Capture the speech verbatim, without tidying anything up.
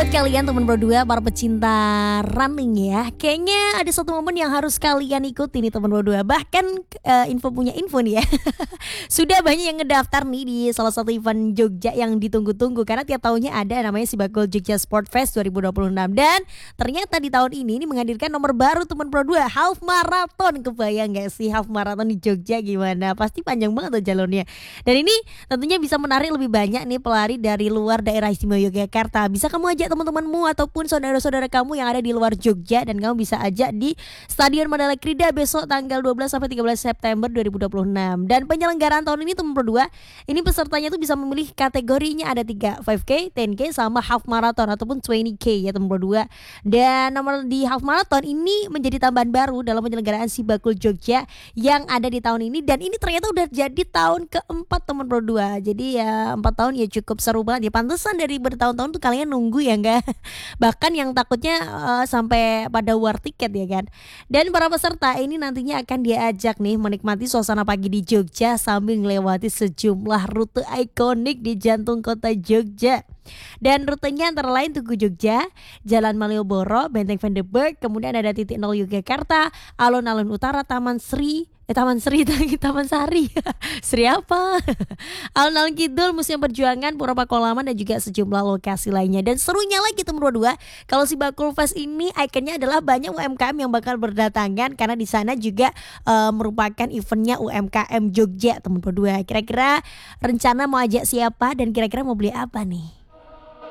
Buat kalian teman berdua, para pecinta running ya, kayaknya ada satu momen yang harus kalian ikuti nih teman berdua. Bahkan uh, info punya info nih ya. Sudah banyak yang ngedaftar nih di salah satu event Jogja yang ditunggu-tunggu, karena tiap tahunnya ada namanya Sibakul Jogja Sport Fest dua ribu dua puluh enam. Dan ternyata di tahun ini ini menghadirkan nomor baru teman berdua, half marathon. Kebayang gak sih half marathon di Jogja gimana? Pasti panjang banget tuh jalurnya. Dan ini tentunya bisa menarik lebih banyak nih pelari dari luar daerah istimewa Yogyakarta. Bisa kamu ajak teman-temanmu ataupun saudara-saudara kamu yang ada di luar Jogja, dan kamu bisa ajak di Stadion Mandala Krida besok tanggal dua belas sampai tiga belas September dua ribu dua puluh enam. Dan penyelenggaraan tahun ini teman berdua, ini pesertanya tuh bisa memilih kategorinya ada tiga, lima K, sepuluh K sama half marathon ataupun dua puluh K ya teman berdua. Dan nomor di half marathon ini menjadi tambahan baru dalam penyelenggaraan Sibakul Jogja yang ada di tahun ini, dan ini ternyata udah jadi tahun keempat teman berdua. Jadi ya empat tahun ya cukup seru banget ya, pantesan dari bertahun-tahun tuh kalian nunggu ya enggak? Bahkan yang takutnya uh, sampai pada war tiket ya kan. Dan para peserta ini nantinya akan diajak nih menikmati suasana pagi di Jogja sambil melewati sejumlah rute ikonik di jantung kota Jogja. Dan rutenya antara lain Tugu Jogja, Jalan Malioboro, Benteng Van de Burg, kemudian ada titik nol Yogyakarta, Alun-alun Utara, Taman Sri, eh Taman Sri, Taman Sari, Sri apa? Alun-alun Kidul, Museum Perjuangan, Pura Pakualaman, dan juga sejumlah lokasi lainnya. Dan serunya lagi teman berdua, kalau Sibakul Fest ini ikonnya adalah banyak U M K M yang bakal berdatangan, karena di sana juga uh, merupakan eventnya U M K M Jogja teman berdua. Kira-kira rencana mau ajak siapa dan kira-kira mau beli apa nih?